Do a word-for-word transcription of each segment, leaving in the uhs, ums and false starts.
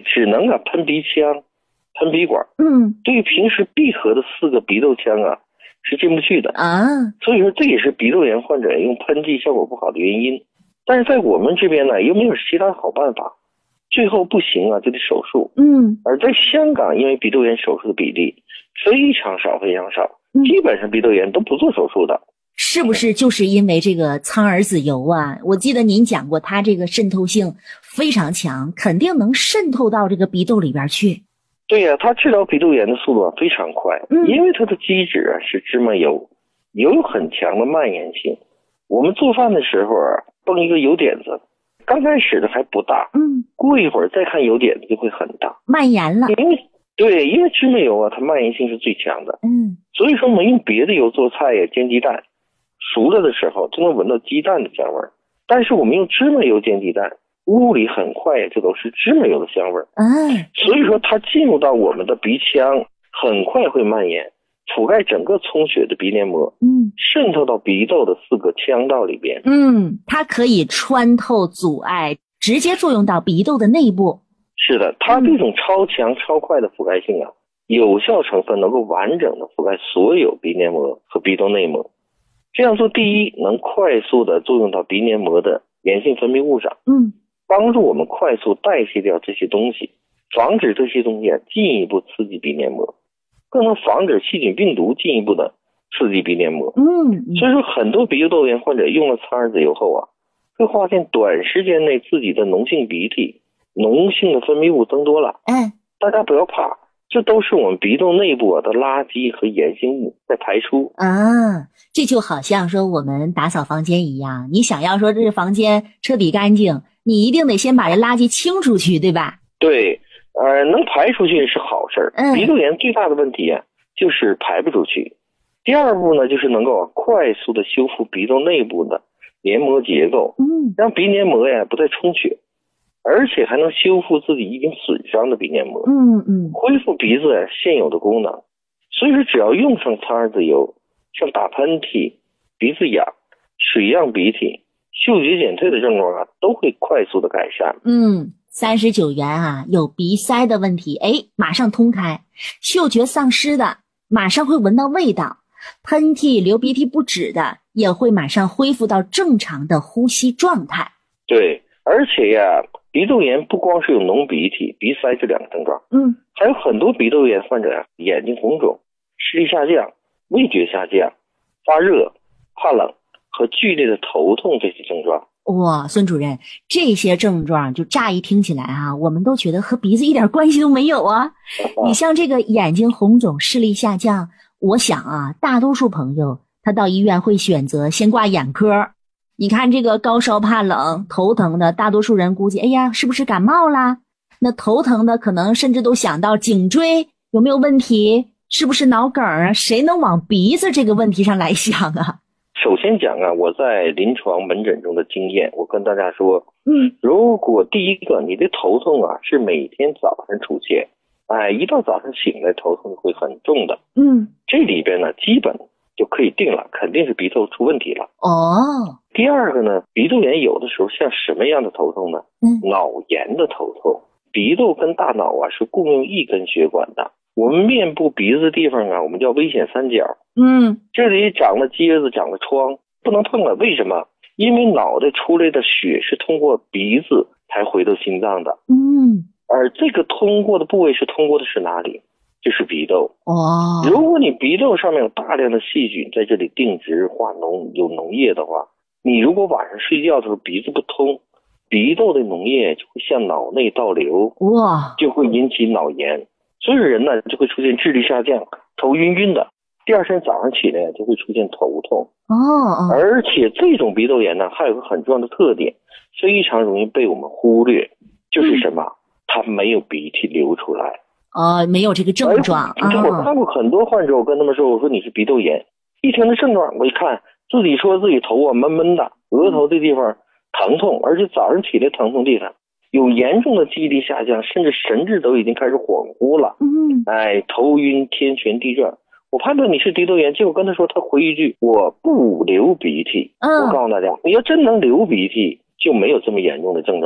只能啊喷鼻腔、喷鼻管。 嗯， 对于平时闭合的四个鼻窦腔啊是进不去的啊。 所以说这也是鼻窦炎患者用喷剂效果不好的原因。但是在我们这边呢，又没有其他好办法，最后不行啊就得手术。 嗯， 而在香港，因为鼻窦炎手术的比例非常少非常少， 嗯、 基本上鼻窦炎都不做手术的。 是不是就是因为这个苍耳子油啊？我记得您讲过，它这个渗透性非常强，肯定能渗透到这个鼻窦里边去。 对呀、啊，它治疗鼻窦炎的速度啊非常快， 嗯、 因为它的基质啊是芝麻油，油有很强的蔓延性。我们做饭的时候啊，崩一个油点子，刚开始的还不大， 嗯， 过一会儿再看油点子就会很大， 蔓延了。 因为对，因为芝麻油啊，它蔓延性是最强的。 嗯， 所以说我们用别的油做菜呀，煎鸡蛋。熟了的时候就能闻到鸡蛋的香味儿，但是我们用芝麻油煎鸡蛋，屋里很快就都是芝麻油的香味儿。 哎， 所以说它进入到我们的鼻腔，很快会蔓延，覆盖整个充血的鼻黏膜， 嗯， 渗透到鼻窦的四个腔道里边。 嗯，它可以穿透阻碍，直接作用到鼻窦的内部。 是的，它这种超强超快的覆盖性啊，有效成分能够完整的覆盖所有鼻黏膜和鼻窦内膜。这样做，第一，能快速的作用到鼻黏膜的炎性分泌物上， 嗯， 帮助我们快速代谢掉这些东西，防止这些东西啊进一步刺激鼻黏膜，更能防止细菌病毒进一步的刺激鼻黏膜。 嗯， 所以说很多鼻窦炎患者用了苍耳子油后啊，会发现短时间内自己的脓性鼻涕、脓性的分泌物增多了。 哎， 大家不要怕，这都是我们鼻窦内部的垃圾和炎性物在排出啊。这就好像说我们打扫房间一样，你想要说这个房间彻底干净，你一定得先把这垃圾清出去，对吧？ 对，呃，能排出去是好事。 嗯， 鼻窦炎最大的问题啊，就是排不出去。第二步呢，就是能够快速的修复鼻窦内部的黏膜结构， 嗯， 让鼻黏膜呀不再充血，而且还能修复自己已经损伤的鼻黏膜， 嗯嗯， 恢复鼻子现有的功能。所以说，只要用上苍耳子油，像打喷嚏、鼻子痒、水样鼻涕、嗅觉减退的症状啊，都会快速的改善。 嗯，三十九元啊，有鼻塞的问题，哎，马上通开；嗅觉丧失的，马上会闻到味道；喷嚏、流鼻涕不止的，也会马上恢复到正常的呼吸状态。 对，而且呀，鼻窦炎不光是有浓鼻涕、鼻塞这两个症状， 嗯， 还有很多鼻窦炎患者呀，眼睛红肿、视力下降、味觉下降、发热、怕冷和剧烈的头痛这些症状。 哇，孙主任，这些症状就乍一听起来啊，我们都觉得和鼻子一点关系都没有啊。你像这个眼睛红肿、视力下降，我想啊，大多数朋友他到医院会选择先挂眼科。你看这个高烧怕冷、头疼的，大多数人估计，哎呀，是不是感冒啦？那头疼的可能甚至都想到颈椎有没有问题，是不是脑梗啊？谁能往鼻子这个问题上来想啊？ 首先讲啊，我在临床门诊中的经验，我跟大家说， 嗯， 如果第一个你的头痛啊是每天早上出现，哎，一到早上醒来头痛会很重的， 嗯， 这里边呢基本就可以定了，肯定是鼻窦出问题了。 哦， 第二个呢，鼻窦炎有的时候像什么样的头痛呢？ 嗯， 脑炎的头痛。鼻窦跟大脑啊是共用一根血管的，我们面部鼻子地方啊，我们叫危险三角。 嗯， 这里长了疖子，长了疮，不能碰了。为什么？因为脑袋出来的血是通过鼻子才回到心脏的。 嗯， 而这个通过的部位是通过的是哪里？就是鼻窦。 哦， 如果你鼻窦上面有大量的细菌在这里定植化脓，有脓液的话，你如果晚上睡觉的时候鼻子不通，鼻窦的脓液就会向脑内倒流， 哇， 就会引起脑炎。所以人呢就会出现智力下降、头晕晕的，第二天早上起来就会出现头痛。 哦哦， 而且这种鼻窦炎呢还有个很重要的特点，非常容易被我们忽略，就是什么？嗯、它没有鼻涕流出来。 哦，没有这个症状。 哎、我看过很多患者，我跟他们说，我说你是鼻窦炎，一听这症状，我一看自己说自己头啊闷闷的，额头的地方疼痛，而且早上起来疼痛厉害，有严重的记忆力下降，甚至神志都已经开始恍惚了。 嗯， 哎，头晕天旋地转。我判断你是鼻窦炎，结果跟他说，他回一句我不流鼻涕。 嗯， 我告诉大家，你要真能流鼻涕，就没有这么严重的症状了。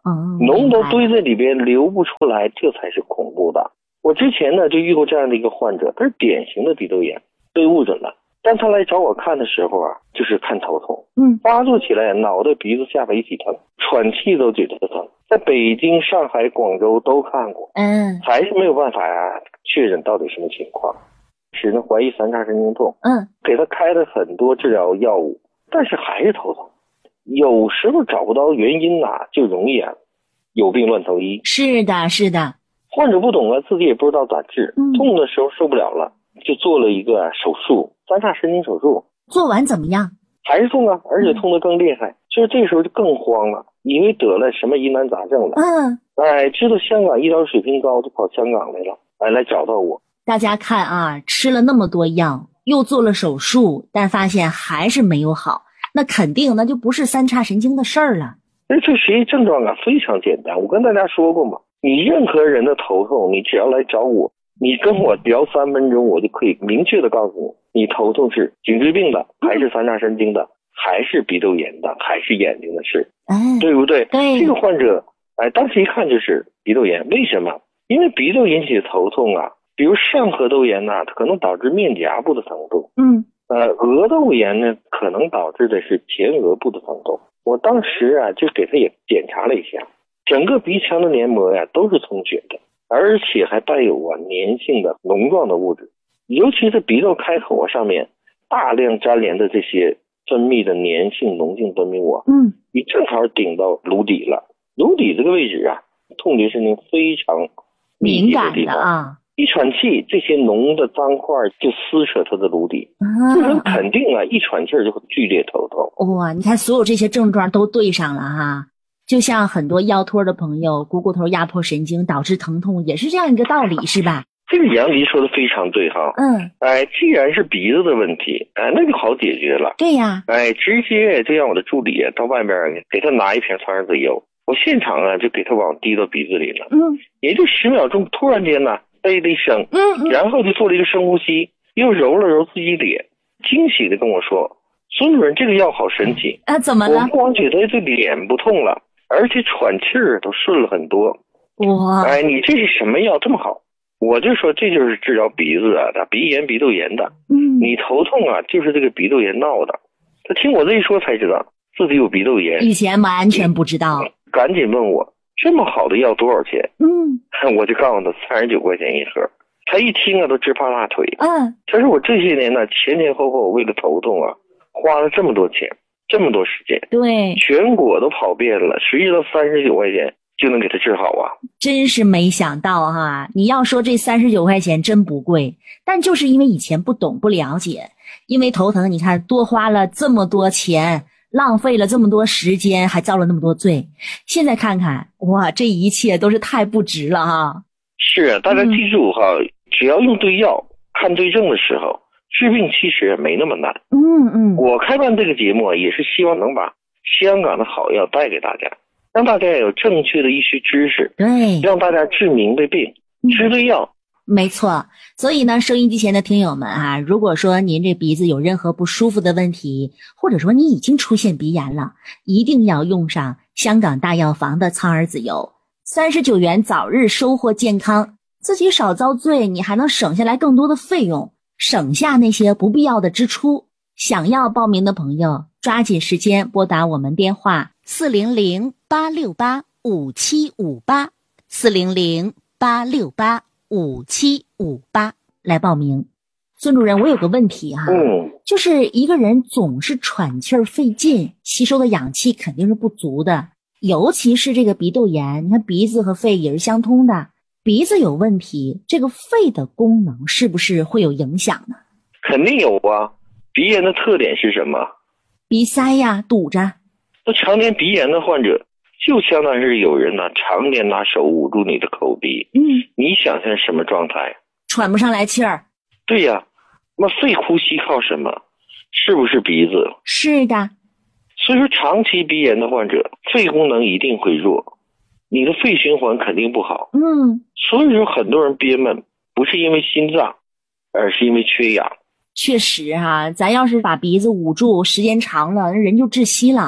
哦， 脓都堆在里边流不出来，这才是恐怖的。我之前呢就遇过这样的一个患者，他是典型的鼻窦炎，被误诊了。但他来找我看的时候啊，就是看头痛， 嗯， 发作起来脑袋鼻子下巴一起疼，喘气都觉得疼，在北京、上海、广州都看过， 嗯， 还是没有办法呀、啊、确认到底什么情况，只能怀疑三叉神经痛， 嗯， 给他开了很多治疗药物，但是还是头痛。有时候找不到原因呐、啊，就容易啊有病乱投医。 是的，是的。 患者不懂啊，自己也不知道咋治， 嗯， 痛的时候受不了了，就做了一个手术，三叉神经手术。 做完怎么样？ 还是痛啊，而且痛得更厉害。就是这时候就更慌了，以为得了什么疑难杂症了。 嗯， 哎，知道香港医疗水平高，就跑香港来了，哎，来找到我。 大家看啊，吃了那么多药，又做了手术，但发现还是没有好，那肯定那就不是三叉神经的事儿了。 而这实际症状啊非常简单，我跟大家说过嘛，你任何人的头痛，你只要来找我，你跟我聊三分钟，我就可以明确的告诉你，你头痛是颈椎病的，还是三叉神经的，还是鼻窦炎的，还是眼睛的事， 嗯， 对不对？ 对。 这个患者，哎，当时一看就是鼻窦炎，为什么？因为鼻窦引起的头痛啊，比如上颌窦炎呐、啊，它可能导致面颊部的疼痛。 嗯。 呃，额窦炎呢，可能导致的是前额部的疼痛。我当时啊，就给他也检查了一下，整个鼻腔的黏膜呀、啊、都是充血的，而且还带有啊粘性的脓状的物质，尤其是鼻窦开口啊上面大量粘连的这些分泌的粘性脓性分泌物啊， 嗯， 你正好顶到颅底了。颅底这个位置啊，痛觉神经非常敏感的啊。 一喘气，这些脓的脏块就撕扯他的颅底，这很肯定啊，一喘气就会剧烈头痛。 哇，你看所有这些症状都对上了哈，就像很多腰托的朋友，股骨头压迫神经导致疼痛，也是这样一个道理，是吧？ 这个杨迪说的非常对哈。 嗯， 哎，既然是鼻子的问题，哎，那就好解决了。 对呀， 哎，直接就让我的助理到外面给他拿一瓶川儿子油，我现场啊就给他往滴到鼻子里了。 嗯， 也就十秒钟，突然间呢。哎的一声， 嗯嗯， 然后就做了一个深呼吸，又揉了揉自己脸，惊喜的跟我说：“孙主任，这个药好神奇啊！怎么了？ 我不光觉得这脸不痛了，而且喘气儿都顺了很多。 哇！ 哎，你这是什么药这么好？”我就说这就是治疗鼻子啊的鼻炎、鼻窦炎的。 嗯， 你头痛啊，就是这个鼻窦炎闹的。他听我这一说才知道自己有鼻窦炎， 以前完全不知道， 赶紧问我。这么好的药多少钱？ 嗯， 我就告诉他三十九块钱一盒。他一听啊，都直拍大腿。 嗯， 他说我这些年呢，前前后后为了头痛啊，花了这么多钱，这么多时间， 对， 全国都跑遍了，谁知道三十九块钱就能给他治好啊？ 真是没想到哈！你要说这三十九块钱真不贵，但就是因为以前不懂不了解，因为头疼，你看多花了这么多钱。浪费了这么多时间，还遭了那么多罪。现在看看，哇，这一切都是太不值了哈！ 是，大家记住哈，嗯、只要用对药、看对症的时候，治病其实没那么难。 嗯嗯， 我开办这个节目也是希望能把香港的好药带给大家，让大家有正确的医学知识， 对， 让大家治明白病，吃对药。 没错，所以呢，收音机前的听友们啊，如果说您这鼻子有任何不舒服的问题，或者说你已经出现鼻炎了，一定要用上香港大药房的苍耳子油，三十九元早日收获健康，自己少遭罪，你还能省下来更多的费用，省下那些不必要的支出。想要报名的朋友，抓紧时间拨打我们电话四零零八六八五七五八四零零八六八。五七五八来报名。孙主任，我有个问题哈、啊， 嗯， 就是一个人总是喘气儿费劲，吸收的氧气肯定是不足的，尤其是这个鼻窦炎，你看鼻子和肺也是相通的，鼻子有问题，这个肺的功能是不是会有影响呢？ 肯定有啊。鼻炎的特点是什么？ 鼻塞呀，堵着。 那常年鼻炎的患者，就相当是有人呢、啊、常年拿手捂住你的口鼻， 嗯， 你想象什么状态？ 喘不上来气儿。 对呀，那肺呼吸靠什么？是不是鼻子？ 是的。 所以说，长期鼻炎的患者，肺功能一定会弱，你的肺循环肯定不好。 嗯， 所以说很多人憋闷，不是因为心脏，而是因为缺氧。 确实啊，咱要是把鼻子捂住，时间长了，人就窒息了。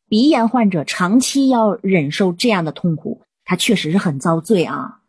鼻炎患者长期要忍受这样的痛苦，他确实是很遭罪啊。